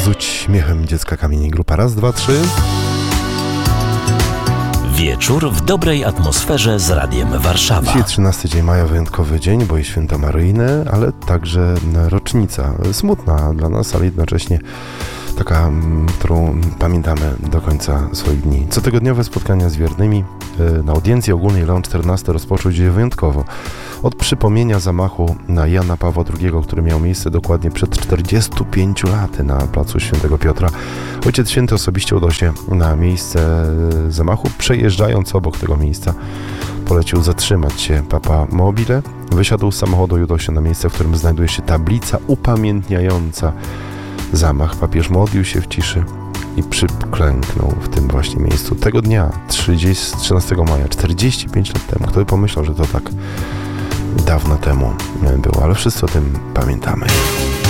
Zuć śmiechem dziecka kamieni. Grupa raz, dwa, trzy. Wieczór w dobrej atmosferze z Radiem Warszawa. Dzisiaj 13 dzień maja, wyjątkowy dzień, bo jest święto maryjne, ale także rocznica. Smutna dla nas, ale jednocześnie taka, którą pamiętamy do końca swoich dni. Cotygodniowe spotkania z wiernymi na audiencji ogólnej Leon XIV rozpoczął się wyjątkowo. Od przypomnienia zamachu na Jana Pawła II, który miał miejsce dokładnie przed 45 laty na placu Świętego Piotra. Ojciec Święty osobiście udał się na miejsce zamachu, przejeżdżając obok tego miejsca. Polecił zatrzymać się Papa Mobile, wysiadł z samochodu i udał się na miejsce, w którym znajduje się tablica upamiętniająca zamach. Papież modlił się w ciszy i przyklęknął w tym właśnie miejscu. Tego dnia, 13 maja, 45 lat temu. Kto by pomyślał, że to tak dawno temu było, ale wszyscy o tym pamiętamy.